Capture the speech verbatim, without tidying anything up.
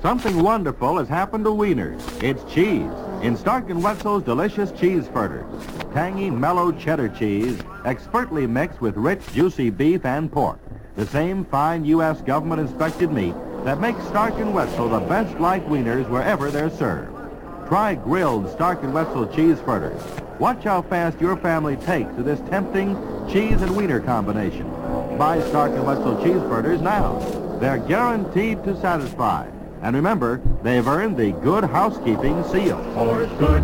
Something wonderful has happened to wieners. It's cheese. In Stark and Wetzel's delicious cheese fritters. Tangy, mellow cheddar cheese, expertly mixed with rich, juicy beef and pork. The same fine U S government-inspected meat that makes Stark and Wetzel the best liked wieners wherever they're served. Try grilled Stark and Wetzel cheese fritters. Watch how fast your family takes to this tempting cheese and wiener combination. Buy Stark and Wetzel cheese fritters now. They're guaranteed to satisfy. And remember, they've earned the Good Housekeeping seal. For good